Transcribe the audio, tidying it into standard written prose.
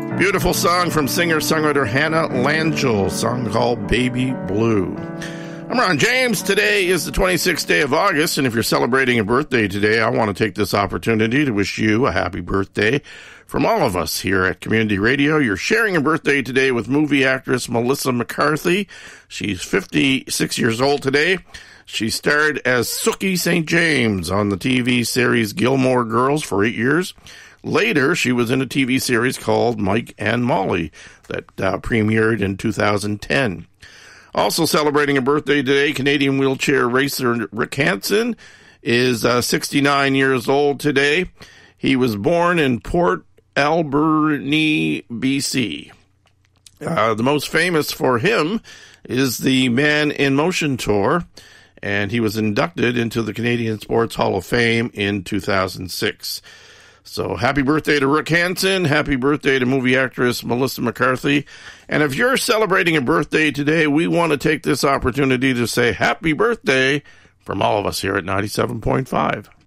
Beautiful song from singer-songwriter Hannah Langell, song called Baby Blue. I'm Ron James. Today is the 26th day of August, and if you're celebrating a birthday today, I want to take this opportunity to wish you a happy birthday from all of us here at Community Radio. You're sharing a birthday today with movie actress Melissa McCarthy. She's 56 years old today. She starred as Sookie St. James on the TV series Gilmore Girls for 8 years. Later, she was in a TV series called Mike and Molly that premiered in 2010. Also celebrating a birthday today, Canadian wheelchair racer Rick Hansen is 69 years old today. He was born in Port Alberni, BC. The most famous for him is the Man in Motion Tour, and he was inducted into the Canadian Sports Hall of Fame in 2006. So happy birthday to Rick Hansen. Happy birthday to movie actress Melissa McCarthy. And if you're celebrating a birthday today, we want to take this opportunity to say happy birthday from all of us here at 97.5.